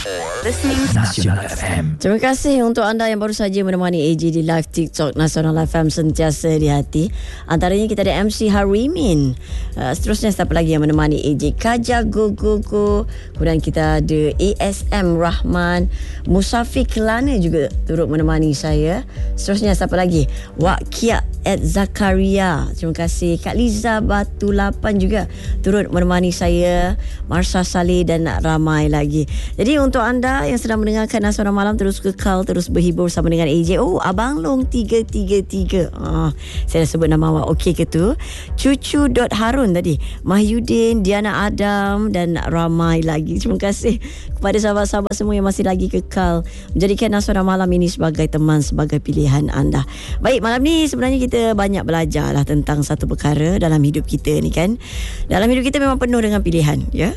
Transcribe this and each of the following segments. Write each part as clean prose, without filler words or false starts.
Listening Nasional FM. Terima kasih untuk anda yang baru saja menemani AJ di live TikTok Nasional FM, sentiasa di hati. Antaranya kita ada MC Harimin. Seterusnya siapa lagi yang menemani AJ? Kaja Go Go Go. Kemudian kita ada ASM Rahman. Musafir Kelana juga turut menemani saya. Seterusnya siapa lagi? Wak Kia at Zakaria. Terima kasih. Kak Liza Batu 8 juga turut menemani saya. Marsha Saleh dan ramai lagi. Jadi untuk anda yang sedang mendengarkan Nasional Malam, terus kekal, terus berhibur sama dengan AJ. Oh, Abang Long 333. Saya dah sebut nama awak. Okey ke tu? Cucu.Harun tadi. Mahyudin, Diana Adam dan ramai lagi. Terima kasih kepada sahabat-sahabat semua yang masih lagi kekal menjadikan Nasional Malam ini sebagai teman, sebagai pilihan anda. Baik, malam ni sebenarnya kita banyak belajar lah tentang satu perkara dalam hidup kita ni kan. Dalam hidup kita memang penuh dengan pilihan, ya.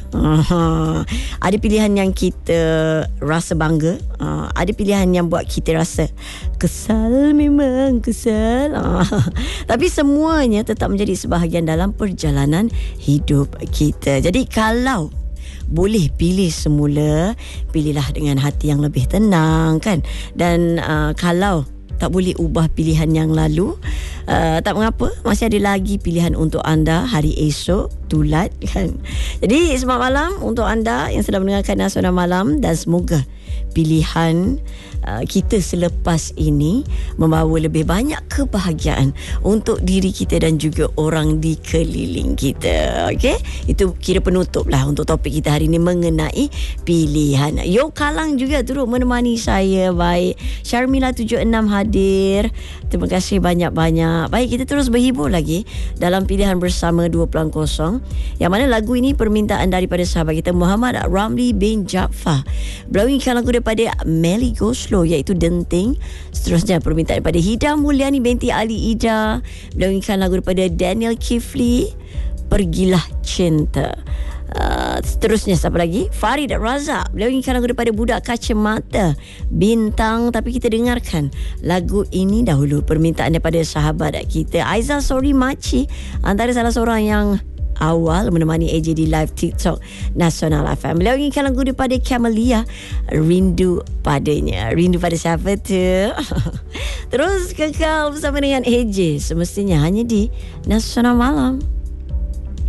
Ada pilihan yang kita rasa bangga, ada pilihan yang buat kita rasa kesal, memang kesal. Tapi semuanya tetap menjadi sebahagian dalam perjalanan hidup kita. Jadi kalau boleh pilih semula, pilihlah dengan hati yang lebih tenang kan. Dan kalau tak boleh ubah pilihan yang lalu, tak mengapa, masih ada lagi pilihan untuk anda hari esok, tulat kan. Jadi selamat malam untuk anda yang sedang mendengarkan Nasional Malam, dan semoga pilihan kita selepas ini membawa lebih banyak kebahagiaan untuk diri kita dan juga orang di keliling kita. Okey, itu kira penutup lah untuk topik kita hari ini mengenai pilihan. Yo Kalang juga turut menemani saya. Baik, Syarmila 76 hadir. Terima kasih banyak-banyak. Baik, kita terus berhibur lagi dalam pilihan bersama 2.0, yang mana lagu ini permintaan daripada sahabat kita Muhammad Ramli bin Jaafar. Berlangsung lagu daripada Melly Goslow, iaitu Denting. Seterusnya permintaan daripada Hida Mulyani binti Ali Ida. Berlangsung lagu daripada Daniel Kifli, Pergilah Cinta. Seterusnya siapa lagi? Farid Razak. Beliau inginkan lagu daripada Budak Kacamata, Bintang. Tapi kita dengarkan lagu ini dahulu, permintaan daripada sahabat kita Aizal Sori Maci, antara salah seorang yang awal menemani AJ di live TikTok Nasional FM. Beliau inginkan lagu daripada Camelia, Rindu Padanya. Rindu pada siapa tu? Terus kekal bersama dengan AJ semestinya hanya di Nasional Malam.